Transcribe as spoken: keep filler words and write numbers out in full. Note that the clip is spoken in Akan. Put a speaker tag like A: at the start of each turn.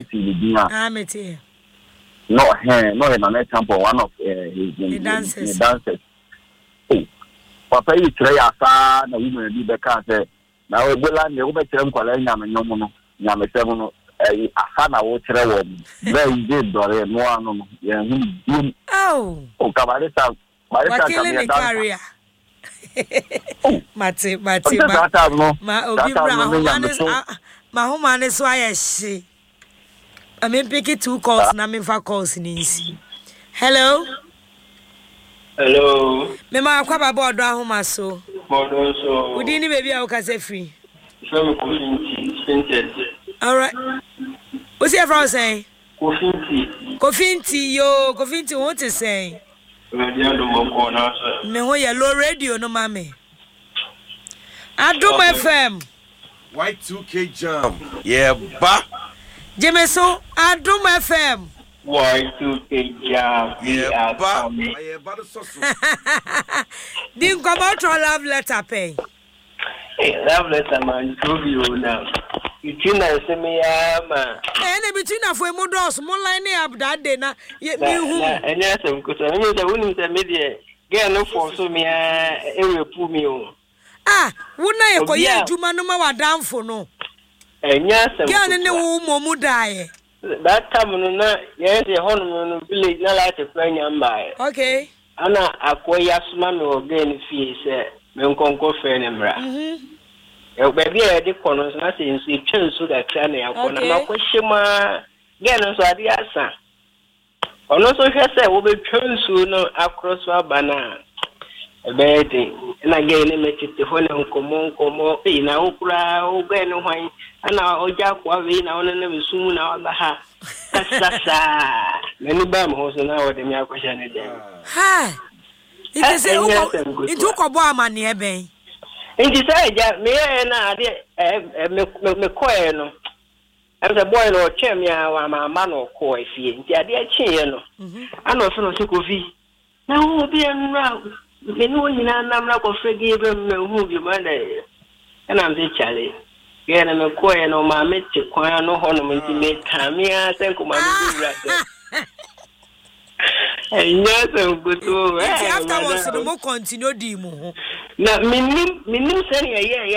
A: T V.
B: Ah, meti.
A: No, hey, no, an example one of uh, his
B: the dancers.
A: The dancers. Oh, Papa, you try a fan, a woman, be the car. Now, we will land the over term, Colena, and Yomono, Yamasemono, a fan, I will tell them. Very good, or no one.
B: Oh,
A: oh, Cabaretta,
B: we're killing the career. Mate, mate, ma obi bra ma homa ne so ayeshi. I mean pick it two calls na me fa calls ni nsi. Hello.
C: Hello.
B: Me ma kwa baba odo ahoma so.
C: Bodo so.
B: Udi ni baby a wo kase free.
C: So Kofinti, Spinted.
B: All right. What's your friend saying?
C: Kofinti.
B: Kofinti yo, Kofinti what is saying?
C: Radio do mo na so.
B: Me ho yellow radio no mame. Adum F M.
D: Y two K jam. Yeah, ba.
B: Jemeso Adum F M.
C: Y two K jam.
D: Yeah, ba. Yeah, ba so so.
B: Din come out your love letter pay.
C: Hey, love letter man, to you now. You think I say me ama.
B: Eh, between of we modos, mo line up that day na me hu.
C: And yes, I'm good. I mean, the woman say me there. Get no for so me e we pu me o.
B: Ah, wuna ye koye adwuma no ma wadamfo no.
C: Enya sem.
B: Girl ne wo momu dae.
C: That time no na yes e hono no village na like planya mbae.
B: Okay.
C: Ana akoya suma me ogen fie se me nkonko fe ne mra.
B: Mhm.
C: E baby e de kono na se nsi twensu da kra na yakona na kwahyema girl so ade asa. Ono so hwe se wo be twensu no across wa bana. Ebeti na gene mechite hone nkomo nkomo e na okura ogene hwan ana oja kwa we na ona na besumu na oba ha sasa meni ba mo so na wode mi akwasha ne dem
B: ha ite se uko into ko bo amane eben
C: inji sai ja me na ade me me koe no am the boy no chem ya wa mama no ko efie nti ade a chie no ana ofe no se kofi na wo bi enra menu nyina namra ko fregi be me hu bi mande na mbe chale ye na me ko ye no ma meti kwan no ho no mti me tamia sen ko ma bi brase eh nyasa ngutu eh
B: after once no mo continue di mu ho
C: na minim minim sen ye ye